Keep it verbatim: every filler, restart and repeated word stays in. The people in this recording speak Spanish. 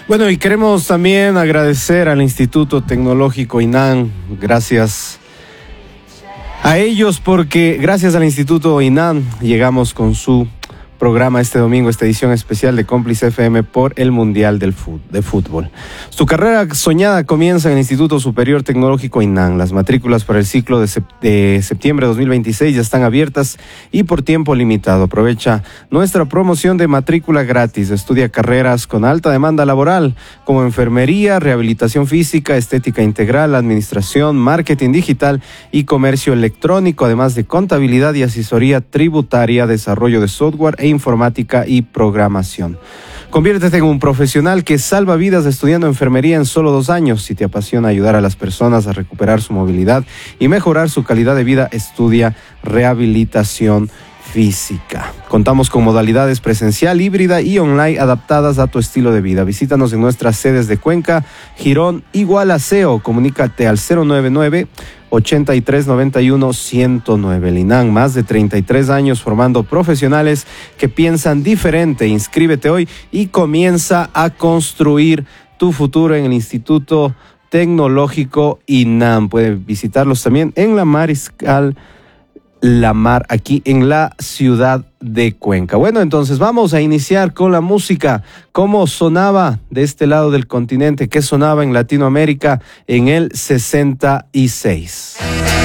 Bueno, y queremos también agradecer al Instituto Tecnológico INAN. Gracias a ellos porque gracias al Instituto INAN llegamos con su programa este domingo, esta edición especial de Cómplice F M por el Mundial del Fut- de Fútbol. Su carrera soñada comienza en el Instituto Superior Tecnológico INAN. Las matrículas para el ciclo de, sep- de septiembre de dos mil veintiséis ya están abiertas y por tiempo limitado. Aprovecha nuestra promoción de matrícula gratis. Estudia carreras con alta demanda laboral como enfermería, rehabilitación física, estética integral, administración, marketing digital y comercio electrónico, además de contabilidad y asesoría tributaria, desarrollo de software e informática y programación. Conviértete en un profesional que salva vidas estudiando enfermería en solo dos años. Si te apasiona ayudar a las personas a recuperar su movilidad y mejorar su calidad de vida, estudia rehabilitación física. Contamos con modalidades presencial, híbrida y online adaptadas a tu estilo de vida. Visítanos en nuestras sedes de Cuenca, Girón y Gualaceo. Comunícate al cero nueve nueve, ochenta y tres, noventa y uno, ciento nueve. El INAN, más de treinta y tres años formando profesionales que piensan diferente. Inscríbete hoy y comienza a construir tu futuro en el Instituto Tecnológico INAN. Puedes visitarlos también en la Mariscal La Mar, aquí en la ciudad de Cuenca. Bueno, entonces vamos a iniciar con la música. ¿Cómo sonaba de este lado del continente? ¿Qué sonaba en Latinoamérica en el sesenta y seis?